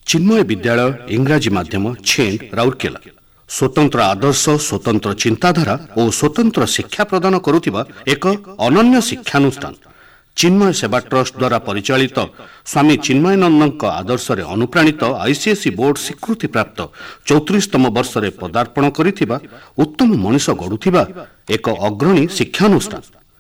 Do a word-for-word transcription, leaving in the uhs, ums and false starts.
चिन्मय विद्यालय इंग्राजी माध्यम छेंड राउरकेला स्वतंत्र आदर्श स्वतंत्र चिंताधारा और स्वतंत्र शिक्षा प्रदान करुथिबा एक अनन्य शिक्षानुष्ठान चिन्मय सेवा ट्रस्ट द्वारा परिचालित स्वामी चिन्मयानंद आदर्श रे अनुप्राणित आईसीएसई बोर्ड स्वीकृति प्राप्त चौतीसतम वर्ष रे पदार्पण करिथिबा उत्तम मनीष गढ़ुथिबा एक अग्रणी शिक्षानुष्ठान।